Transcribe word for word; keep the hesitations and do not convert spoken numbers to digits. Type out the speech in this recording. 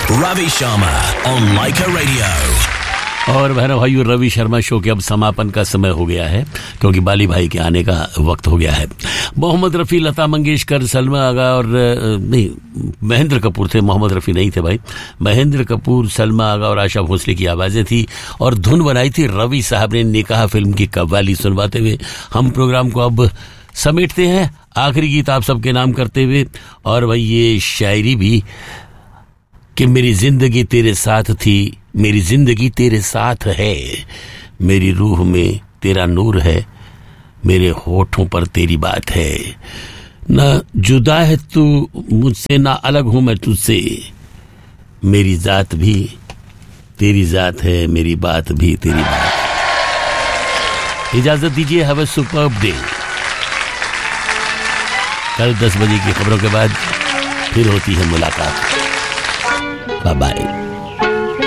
Ravi Sharma on Laika Radio. और बहनों भाइयों, रवि शर्मा शो के अब समापन का समय हो गया है, क्योंकि बाली भाई के आने का वक्त हो गया है। मोहम्मद रफ़ी, लता मंगेशकर, सलमा आगा और नहीं महेंद्र कपूर थे, मोहम्मद रफ़ी नहीं थे भाई, महेंद्र कपूर, सलमा आगा और आशा भोसले की आवाज़ें थी और धुन बनाई थी रवि साहब ने निकाह फिल्म की कव्वाली सुनवाते हुए। हम प्रोग्राम को अब समेटते हैं, आखिरी गीत आप सबके नाम करते हुए, और भाई ये शायरी भी कि मेरी जिंदगी तेरे साथ थी, मेरी जिंदगी तेरे साथ है, मेरी रूह में तेरा नूर है, मेरे होठों पर तेरी बात है, ना जुदा है तू मुझसे, ना अलग हूं मैं तुझसे, मेरी जात भी तेरी जात है, मेरी बात भी तेरी बात। इजाजत दीजिए, हैव अ सुपर्ब डे। कल दस बजे की खबरों के बाद फिर होती है मुलाकात। Bye bye.